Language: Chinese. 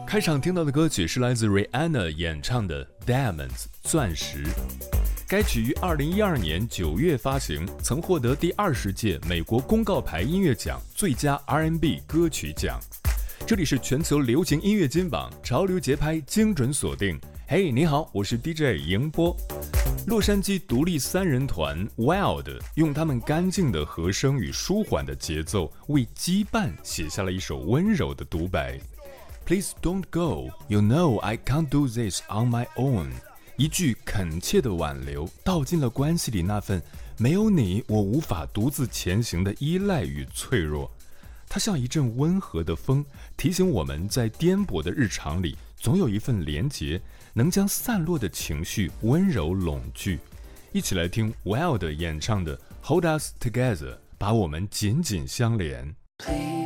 开场听到的歌曲是来自 Rihanna 演唱的 Diamonds 钻石。该曲于2012年9月发行，曾获得第20届美国公告牌音乐奖最佳 R&B 歌曲奖。这里是全球流行音乐金榜，潮流节拍精准锁定。嘿，你好，我是 DJ 迎波。洛杉矶独立3人团 Wild 用他们干净的和声与舒缓的节奏，为羁绊写下了一首温柔的独白。Please don't go, you know I can't do this on my own。 一句恳切的挽留，道尽了关系里那份没有你我无法独自前行的依赖与脆弱。它像一阵温和的风，提醒我们在颠簸的日常里，总有一份连结，能将散落的情绪温柔拢聚。一起来听 Wild 演唱的 Hold Us Together， 把我们紧紧相连。